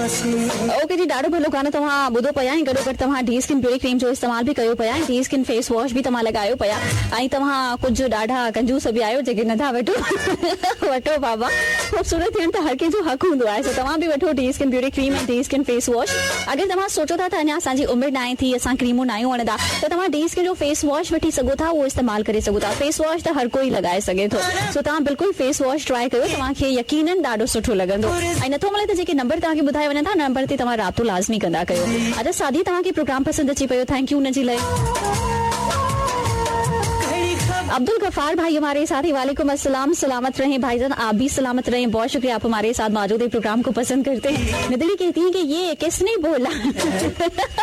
Okay जी, ॾाढो भलो गानो तव्हां ॿुधो पिया ऐं गॾोगॾु तव्हां डी स्किन ब्यूटी क्रीम जो इस्तेमालु बि कयो पिया ऐं डी स्किन फेस वॉश बि तव्हां लॻायो पिया ऐं तव्हां कुझु ॾाढा कंजूस बि आहियो जेके नथा वठो बाबा। ख़ूबसूरत थियण त हर कंहिंजो हक़ हूंदो आहे, सो तव्हां बि वठो डी स्किन ब्यूटी क्रीम ऐं डी स्किन फेस वॉश। अगरि तव्हां सोचो था त अञा असांजी उमिरि न आहे थी, असां क्रीमूं न आहियूं हणंदा, त तव्हां डी स्किन जो फेस वॉश वठी सघो था, उहो इस्तेमालु करे सघो था। फेस वॉश त हर कोई लॻाए सघे थो, सो तव्हां बिल्कुलु फेस वॉश ट्राई कयो, तव्हांखे यकीनन ॾाढो सुठो लॻंदो। ऐं नथो मिले त जेके नंबर तव्हांखे ॿुधाए वञनि था, नंबर ते तव्हां राब्तो लाज़मी कंदा कयो। अच्छा सादी, तव्हांखे प्रोग्राम पसंदि अची पियो, थैंक यू उनजे लाइ। अब्दुल गफार भाई हमारे साथ ही, वालेकुम अस्सलाम, सलामत रहें भाईजान, आप भी सलामत रहें, बहुत शुक्रिया, आप हमारे साथ मौजूद है, प्रोग्राम को पसंद करते हैं। निदली कहती है कि ये किसने बोला